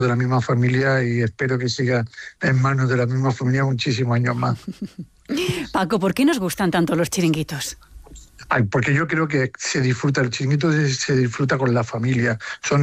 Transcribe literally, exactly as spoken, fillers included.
de la misma familia y espero que siga en manos de la misma familia muchísimos años más. Paco, ¿por qué nos gustan tanto los chiringuitos? Ay, porque yo creo que se disfruta, el chiringuito se disfruta con la familia. Son